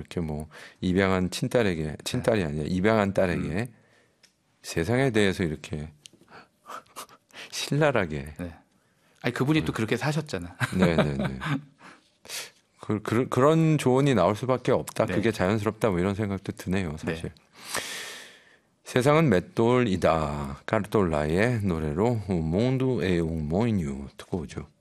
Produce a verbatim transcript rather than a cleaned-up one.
이렇게 뭐 입양한 친딸에게 친딸이 아니라 입양한 딸에게 음. 세상에 대해서 이렇게 신랄하게. 네. 아니 그분이 음. 또 그렇게 사셨잖아. 네네네. 그, 그, 그런 조언이 나올 수밖에 없다. 네. 그게 자연스럽다. 뭐 이런 생각도 드네요, 사실. 네. 세상은 맷돌이다. 까르톨라의 노래로 몽두 에옹 모인유 듣고 오죠.